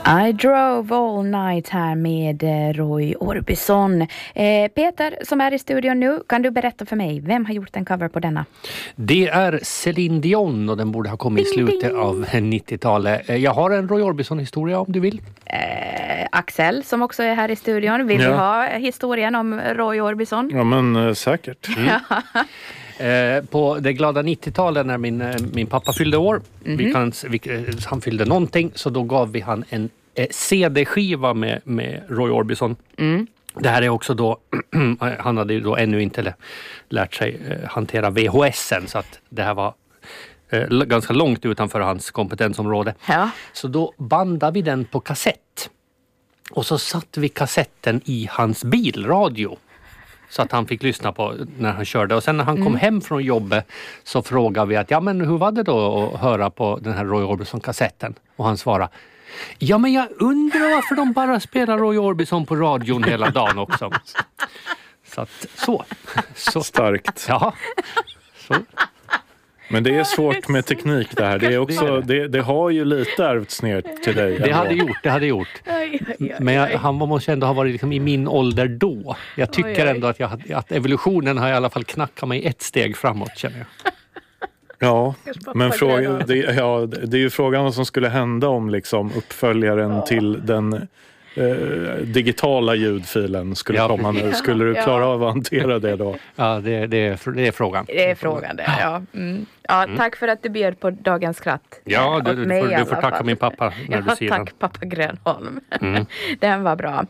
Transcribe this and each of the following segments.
I drove all night här med Roy Orbison. Peter som är i studion nu, kan du berätta för mig, vem har gjort en cover på denna? Det är Céline Dion och den borde ha kommit i slutet av 90-talet. Jag har en Roy Orbison-historia om du vill. Axel som också är här i studion, vill du ha historien om Roy Orbison? Ja men säkert. På det glada 90-talet när min pappa fyllde år, han fyllde någonting, så då gav vi han en CD-skiva med Roy Orbison. Det här är också då, han hade ju då ännu inte lärt sig hantera VHSen, så att det här var ganska långt utanför hans kompetensområde. Ja. Så då bandade vi den på kassett. Och så satt vi kassetten i hans bilradio. Så att han fick lyssna på när han körde. Och sen när han kom hem från jobbet så frågade vi att ja men hur var det då att höra på den här Roy Orbison-kassetten? Och han svarade, ja men jag undrar varför de bara spelar Roy Orbison på radion hela dagen också. Så att så. Starkt. Ja. Så. Men det är svårt med teknik det här. Det är också, det har ju lite ärvts ner till dig. Det hade gjort. Men han måste ändå ha varit liksom i min ålder då. Jag tycker ändå att evolutionen har i alla fall knackat mig ett steg framåt, känner jag. Ja, men det är ju frågan vad som skulle hända om liksom uppföljaren till den digitala ljudfilen skulle komma nu. Skulle du klara av att hantera det då? Ja, det är frågan. Det är frågan, det. Ja. Ja, tack för att du bjöd på dagens skratt. Ja, du får tacka min pappa när du ser den. Tack pappa Grönholm. Den var bra.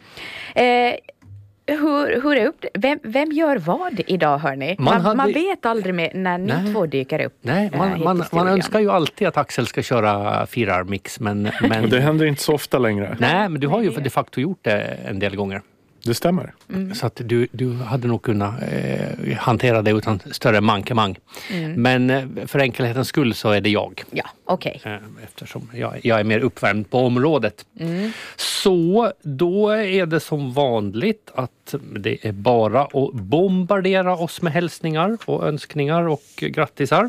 Hur är upp? Vem gör vad idag, hörni? Man vet aldrig när ni två dyker upp. Nej, man önskar ju alltid att Axel ska köra firarmix, men det händer inte så ofta längre. Nej, men du har ju de facto gjort det en del gånger. Det stämmer. Så att du hade nog kunnat hantera det utan större mankemang. Men för enkelhetens skull så är det jag. Ja, okej. Eftersom jag är mer uppvärmd på området. Så då är det som vanligt att det är bara att bombardera oss med hälsningar och önskningar och grattisar.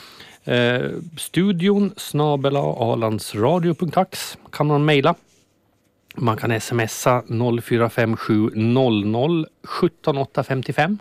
Studion @alandsradio.ax kan man mejla. Man kan smsa 0457 00 17855.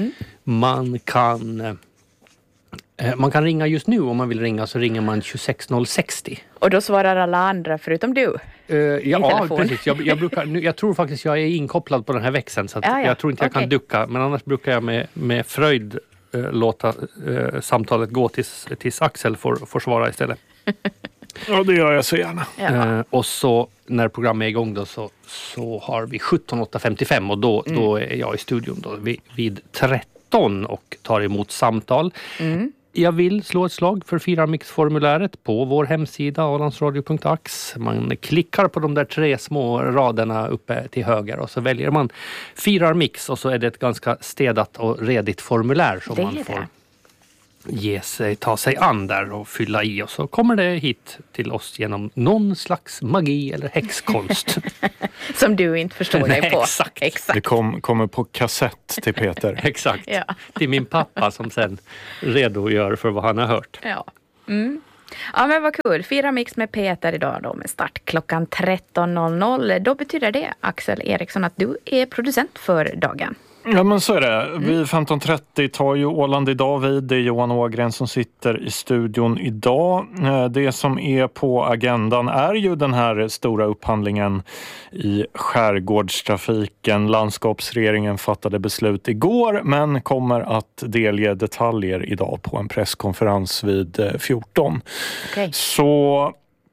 Man kan ringa just nu om man vill ringa, så ringer man 26060. Och då svarar alla andra förutom du? Ja, precis. Jag tror faktiskt jag är inkopplad på den här växeln, så att jag tror inte jag kan ducka. Men annars brukar jag med fröjd låta samtalet gå tills Axel får svara istället. Ja, det gör jag så gärna. Och så när programmet är igång då så har vi 17855 och då är jag i studion då vid 13 och tar emot samtal. Jag vill slå ett slag för firarmix-formuläret på vår hemsida alandsradio.ax. Man klickar på de där 3 små raderna uppe till höger och så väljer man firarmix, och så är det ett ganska städat och redigt formulär som man får ta sig an där och fylla i, och så kommer det hit till oss genom någon slags magi eller häxkonst. Som du inte förstår dig på. Exakt. Det kommer på kassett till Peter. Exakt. Till min pappa som sen redogör för vad han har hört. Ja. Ja, men vad kul. Firarmix med Peter idag då, med start klockan 13.00. Då betyder det, Axel Eriksson, att du är producent för dagen. Ja, men så är det. Vid 15.30 tar ju Åland idag vid. Det är Johan Ågren som sitter i studion idag. Det som är på agendan är ju den här stora upphandlingen i skärgårdstrafiken. Landskapsregeringen fattade beslut igår, men kommer att delge detaljer idag på en presskonferens vid 14. Okay. Så...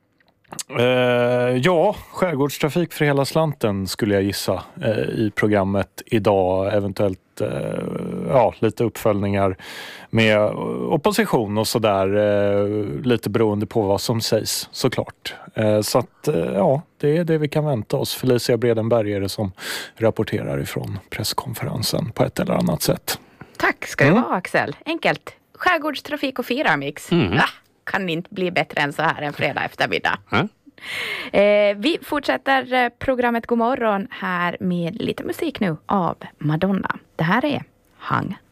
skärgårdstrafik för hela slanten skulle jag gissa i programmet idag, eventuellt lite uppföljningar med opposition och sådär, lite beroende på vad som sägs såklart. Så att det är det vi kan vänta oss. Felicia Bredenberg är det som rapporterar ifrån presskonferensen på ett eller annat sätt. Tack ska det vara, Axel. Enkelt. Skärgårdstrafik och firarmix. Kan inte bli bättre än så här en fredag eftermiddag. Vi fortsätter programmet God morgon här med lite musik nu av Madonna. Det här är Hang